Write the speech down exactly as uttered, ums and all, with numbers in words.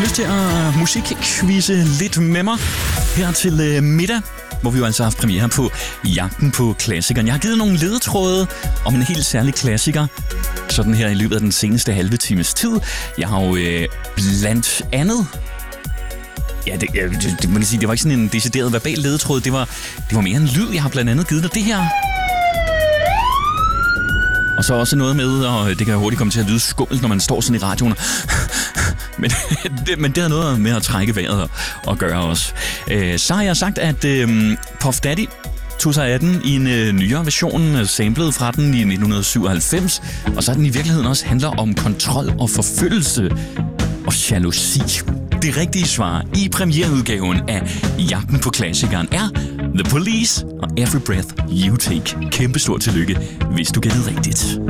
haft lyst til at musikquizze lidt med mig her til øh, middag, hvor vi jo altså har haft premiere på Jagten på klassikeren. Jeg har givet nogle ledetråde om en helt særlig klassiker, sådan her i løbet af den seneste halve times tid. Jeg har jo øh, blandt andet... Ja, det, det, det, man kan sige, det var ikke sådan en decideret verbal ledetråd. Det var, det var mere en lyd. Jeg har blandt andet givet dig det her. Og så også noget med, og det kan hurtigt komme til at lyde skummelt, når man står sådan i radioen. men, det, men det har noget med at trække vejret og gøre også. Øh, så har jeg sagt, at øh, Puff Daddy tog sig af den i en øh, nyere version, samlet fra den i nitten syvoghalvfems. Og så den i virkeligheden også handler om kontrol og forfølgelse og jalousi. Det rigtige svar i premiereudgaven af Jagten på klassikeren er The Police og Every Breath You Take. Kæmpe stort tillykke, hvis du gættede rigtigt.